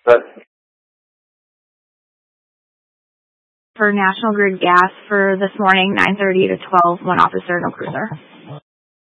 But for National Grid Gas for this morning, 9:30 to 12, one officer, no cruiser.